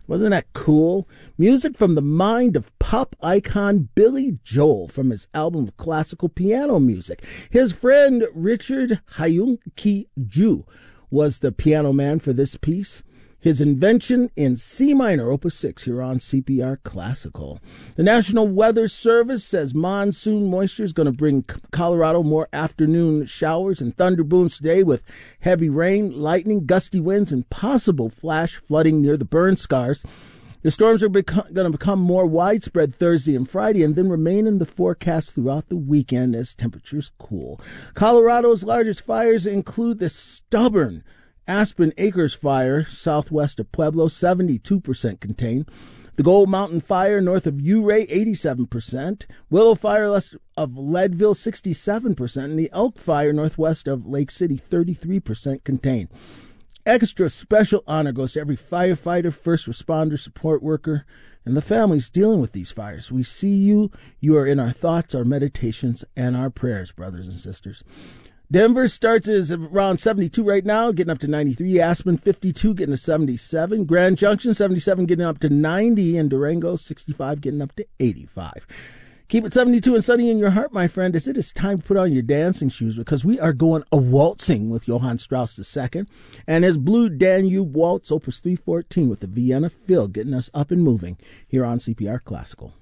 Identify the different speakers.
Speaker 1: Wasn't that cool? Music from the mind of pop icon Billy Joel from his album of classical piano music. His friend Richard Hyun-Ki Ju was the piano man for this piece. His invention in C minor, Opus 6, here on CPR Classical. The National Weather Service says monsoon moisture is going to bring Colorado more afternoon showers and thunder booms today with heavy rain, lightning, gusty winds, and possible flash flooding near the burn scars. The storms are going to become more widespread Thursday and Friday and then remain in the forecast throughout the weekend as temperatures cool. Colorado's largest fires include the stubborn Aspen Acres Fire, southwest of Pueblo, 72% contained. The Gold Mountain Fire, north of Ouray, 87%. Willow Fire, west of Leadville, 67%. And the Elk Fire, northwest of Lake City, 33% contained. Extra special honor goes to every firefighter, first responder, support worker, and the families dealing with these fires. We see you. You are in our thoughts, our meditations, and our prayers, brothers and sisters. Denver starts is around 72 right now, getting up to 93. Aspen, 52, getting to 77. Grand Junction, 77, getting up to 90. And Durango, 65, getting up to 85. Keep it 72 and sunny in your heart, my friend, as it is time to put on your dancing shoes because we are going a-waltzing with Johann Strauss II and his Blue Danube Waltz, Opus 314 with the Vienna Phil, getting us up and moving here on CPR Classical.